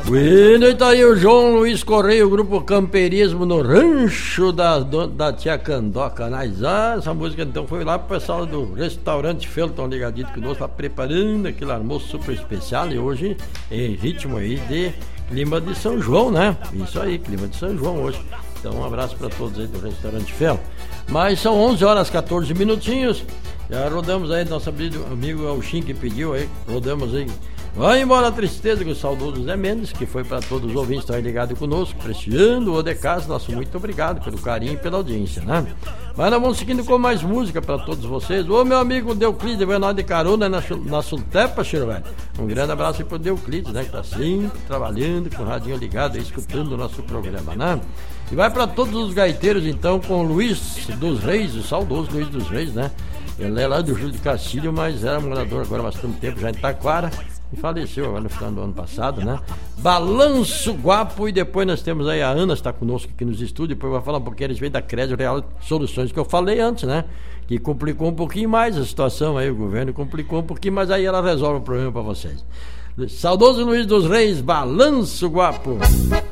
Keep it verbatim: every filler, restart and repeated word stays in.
E tá aí o João Luiz Correia, o grupo Camperismo no Rancho da, da Tia Candoca. Mas ah, essa música então foi lá pro pessoal do restaurante Felton ligadinho conosco, tá preparando aquele almoço super especial. E hoje em ritmo aí de clima de São João, né? Isso aí, clima de São João hoje. Então um abraço para todos aí do restaurante Felton. Mas são onze horas, quatorze minutinhos. Já rodamos aí, nosso amigo Alcim que pediu aí, rodamos aí. Vai embora a tristeza com o saudoso Zé Mendes, que foi para todos os ouvintes que estão ligados conosco, prestigiando o Odecast. Nosso muito obrigado pelo carinho e pela audiência, né? Mas nós vamos seguindo com mais música para todos vocês. Ô meu amigo Deuclides, vai nós de carona na, na Sultepa, Chirué. Um grande abraço aí pro Deuclides, né? Que tá sempre trabalhando com o radinho ligado aí, escutando o nosso programa, né? E vai para todos os gaiteiros então com o Luiz dos Reis, o saudoso Luiz dos Reis, né? Ele é lá do Júlio de Castilho, mas era morador agora há bastante tempo, já em Taquara. E faleceu agora no final do ano passado, né? Balanço Guapo. E depois nós temos aí a Ana, está conosco aqui nos estúdios. Depois vai falar um pouquinho a respeito da Crédito Real Soluções, que eu falei antes, né? Que complicou um pouquinho mais a situação aí, o governo complicou um pouquinho, mas aí ela resolve o problema para vocês. Saudoso Luiz dos Reis, Balanço Guapo.